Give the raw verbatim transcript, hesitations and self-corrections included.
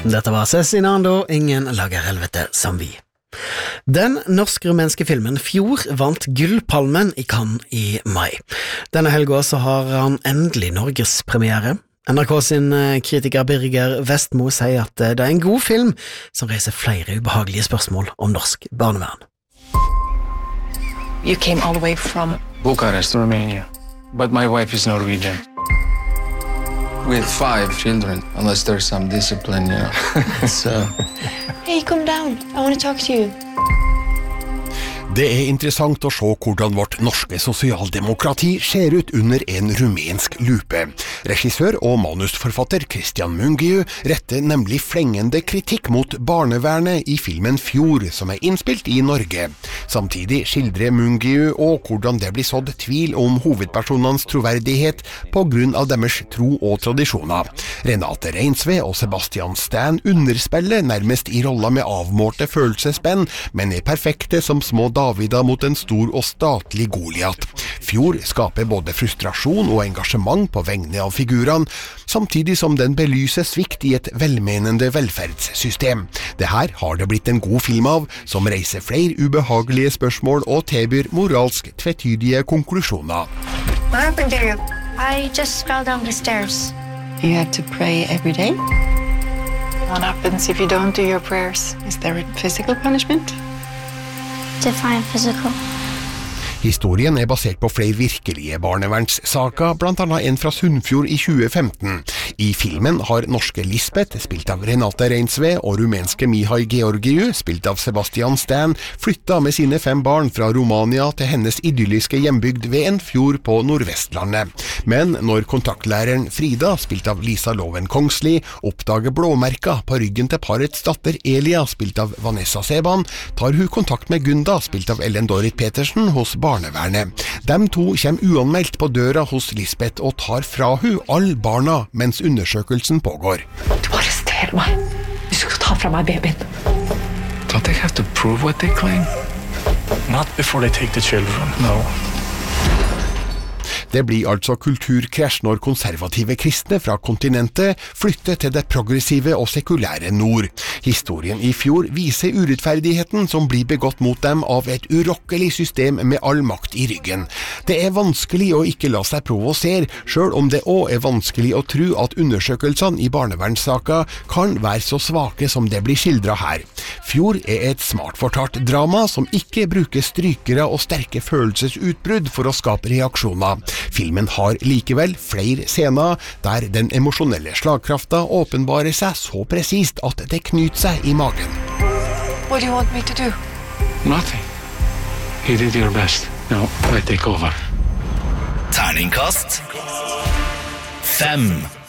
Dette var Cezinando, ingen lager helvete som vi. Den norsk-rumenske filmen Fjord vant Gullpalmen i Cannes i mai. Denne helgen så har han endelig Norges premiere. N R K sin kritiker Birger Vestmo sier at det er en god film som reiser flere ubehagelige spørsmål om norsk barnevern. You came all the way from Bucharest, Romania, but my wife is Norwegian. With five children, unless there's some discipline, you know. So. Hey, come down. I want to talk to you. Det er interessant å se hvordan vårt norske sosialdemokrati ser ut under en rumensk lupe. Regissør og manusforfatter Christian Mungiu retter nemlig flengende kritikk mot barnevernet i filmen Fjord, som er innspilt i Norge. Samtidig skildrer Mungiu og hvordan det blir sådd tvil om hovedpersonenes troverdighet på grunn av deres tro og tradisjoner. Renate Reinsve og Sebastian Stan underspiller nærmest i rolla med avmålte følelsespenn, men er perfekte som små Davida mot en stor og statlig Goliat. Fjord skaper både frustrasjon og engasjement på vegne av figurene, samtidig som den belyser svikt i et velmenende velferdssystem. Det her har det blitt en god film av, som reiser flere ubehagelige spørsmål og tilbyr moralsk tvetydige konklusjoner. What happened to you? I just fell down the stairs. You have to pray every day? What happens if you don't do your prayers? Is there a physical punishment? Define physical. Historien er basert på flere virkelige barnevernssaker, blant annet en fra Sunnfjord i tjue femten. I filmen har norske Lisbeth, spilt av Renate Reinsve, og rumenske Mihai Georgiou, spilt av Sebastian Stan, flyttet med sine fem barn fra Romania til hennes idylliske hjembygd ved en fjord på Nordvestlandet. Men når kontaktlæreren Frida, spilt av Lisa Loven Kongsli, oppdager blåmerka på ryggen til parets datter Elia, spilt av Vanessa Seban, tar hun kontakt med Gunda, spilt av Ellen Dorrit Petersen, hos barnevernet. De to kommer uanmeldt på døra hos Lisbeth og tar fra hun alle barna mens undersøkelsen pågår. Du arresterer meg. Du skal ta fra meg babyen. Don't they have to prove what they claim? Not before they take the children, no. Det blir altså kulturkrasj når konservative kristne fra kontinentet flytter til det progressive og sekulære nord. Historien i Fjord viser urettferdigheten som blir begått mot dem av et urokkelig system med all makt i ryggen. Det er vanskelig å ikke la seg provosere, selv om det også er vanskelig å tro at undersøkelsene i barnevernssaker kan være så svake som det blir skildret her. Fjord er et smart fortalt drama som ikke bruker strykere og sterke følelsesutbrudd for å skape reaksjoner. Filmen har likevel flere scener der den emosjonelle slagkrafta åpenbarer seg så presist at det knyter seg i magen. What do you want me to do? Nothing. You did your best. Now I take over. Terningkast fem.